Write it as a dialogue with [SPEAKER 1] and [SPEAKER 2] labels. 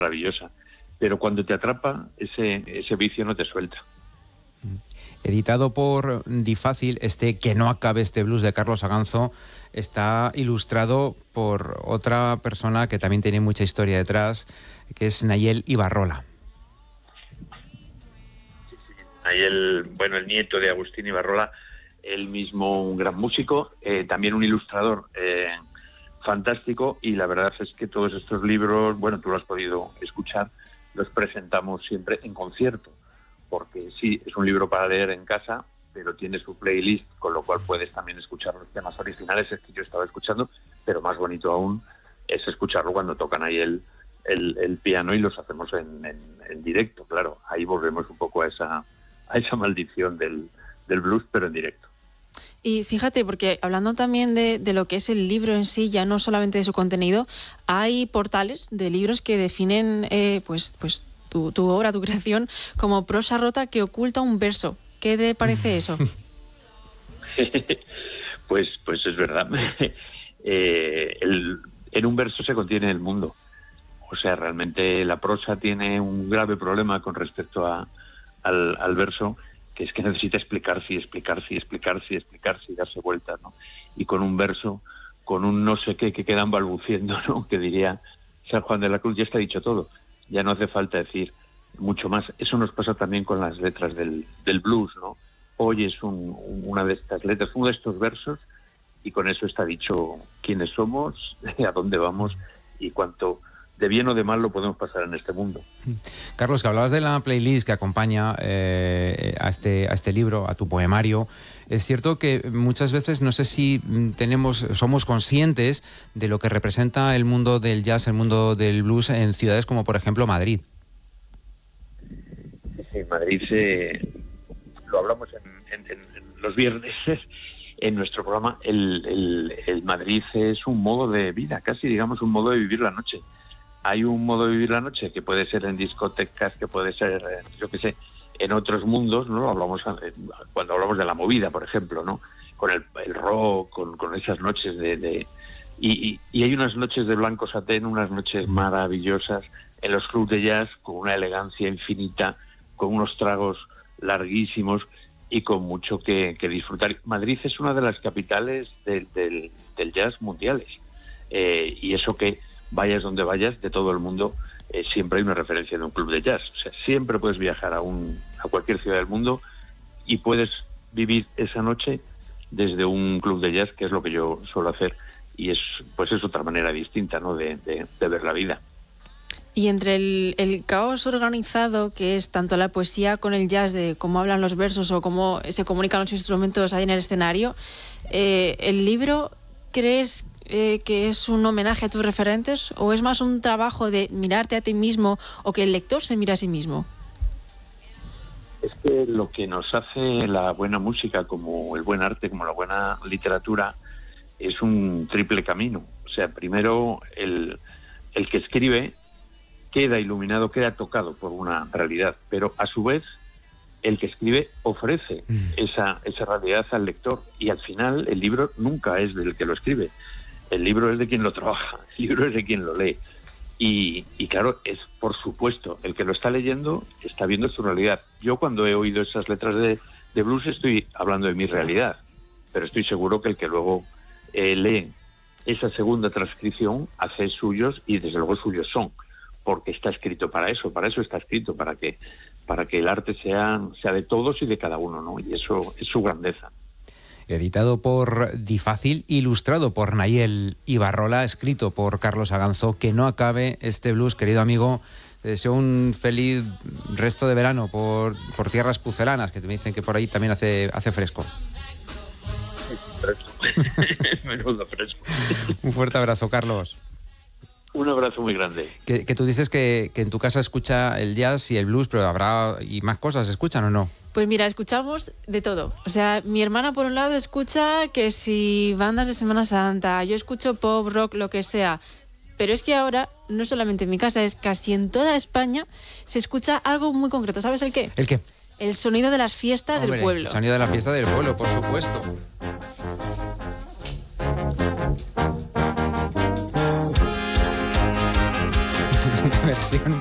[SPEAKER 1] maravillosa. Pero cuando te atrapa, ese vicio no te suelta.
[SPEAKER 2] Editado por Difácil, Que no acabe este blues de Carlos Aganzo está ilustrado por otra persona que también tiene mucha historia detrás, que es Nayel Ibarrola.
[SPEAKER 1] Nayel, el nieto de Agustín Ibarrola, él mismo un gran músico, también un ilustrador fantástico, y la verdad es que todos estos libros, tú lo has podido escuchar, los presentamos siempre en concierto, porque sí, es un libro para leer en casa, pero tiene su playlist, con lo cual puedes también escuchar los temas originales, es que yo estaba escuchando, pero más bonito aún es escucharlo cuando tocan ahí el piano y los hacemos en directo, claro. Ahí volvemos un poco a esa maldición del blues, pero en directo.
[SPEAKER 3] Y fíjate, porque hablando también de lo que es el libro en sí, ya no solamente de su contenido, hay portales de libros que definen pues tu obra, tu creación, como prosa rota que oculta un verso. ¿Qué te parece eso?
[SPEAKER 1] Pues es verdad. En un verso se contiene el mundo. O sea, realmente la prosa tiene un grave problema con respecto al verso, que es que necesita explicarse y darse vueltas, ¿no? Y con un verso, con un no sé qué que quedan balbuciendo, ¿no? Que diría San Juan de la Cruz, ya está dicho todo. Ya no hace falta decir mucho más. Eso nos pasa también con las letras del blues, ¿no? Oyes una de estas letras, uno de estos versos, y con eso está dicho quiénes somos, a dónde vamos y cuánto de bien o de mal lo podemos pasar en este mundo.
[SPEAKER 2] Carlos, que hablabas de la playlist que acompaña a este libro, a tu poemario. Es cierto que muchas veces no sé si somos conscientes de lo que representa el mundo del jazz, el mundo del blues en ciudades como por ejemplo Madrid.
[SPEAKER 1] Sí, Madrid lo hablamos en los viernes en nuestro programa. El Madrid es un modo de vida, casi digamos un modo de vivir la noche. Hay un modo de vivir la noche que puede ser en discotecas, que puede ser, en otros mundos, ¿no? Cuando hablamos de la movida, por ejemplo, ¿no? Con el rock, con esas noches y hay unas noches de blanco satén, unas noches maravillosas en los clubs de jazz, con una elegancia infinita, con unos tragos larguísimos y con mucho que disfrutar. Madrid es una de las capitales del jazz mundiales, y eso que vayas donde vayas, de todo el mundo, siempre hay una referencia de un club de jazz. O sea, siempre puedes viajar a cualquier ciudad del mundo y puedes vivir esa noche desde un club de jazz, que es lo que yo suelo hacer, y es otra manera distinta, ¿no?, de ver la vida.
[SPEAKER 3] Y entre el caos organizado que es tanto la poesía con el jazz, de cómo hablan los versos o cómo se comunican los instrumentos ahí en el escenario, ¿el libro crees que es un homenaje a tus referentes o es más un trabajo de mirarte a ti mismo o que el lector se mira a sí mismo?
[SPEAKER 1] Es que lo que nos hace la buena música, como el buen arte, como la buena literatura, es un triple camino. O sea, primero el que escribe queda iluminado, queda tocado por una realidad, pero a su vez el que escribe ofrece esa realidad al lector, y al final el libro nunca es del que lo escribe. El libro es de quien lo trabaja, el libro es de quien lo lee. Y claro, es por supuesto, el que lo está leyendo está viendo su realidad. Yo cuando he oído esas letras de blues estoy hablando de mi realidad, pero estoy seguro que el que luego lee esa segunda transcripción hace suyos, y desde luego suyos son, porque está escrito para eso está escrito, para que el arte sea de todos y de cada uno, ¿no? Y eso es su grandeza.
[SPEAKER 2] Editado por Difácil, ilustrado por Nayel Ibarrola, escrito por Carlos Aganzo. Que no acabe este blues, querido amigo. Te deseo un feliz resto de verano por tierras pucelanas, que me dicen que por ahí también hace fresco.
[SPEAKER 1] Menudo fresco.
[SPEAKER 2] Un fuerte abrazo, Carlos.
[SPEAKER 1] Un abrazo muy grande.
[SPEAKER 2] Que tú dices que en tu casa escucha el jazz y el blues, pero habrá y más cosas, ¿escuchan o no?
[SPEAKER 3] Pues mira, escuchamos de todo. O sea, mi hermana por un lado escucha que si bandas de Semana Santa, yo escucho pop, rock, lo que sea. Pero es que ahora, no solamente en mi casa, es casi en toda España se escucha algo muy concreto. ¿Sabes el qué?
[SPEAKER 2] ¿El qué?
[SPEAKER 3] El sonido de las fiestas del pueblo.
[SPEAKER 2] El sonido de la fiesta del pueblo, por supuesto. versión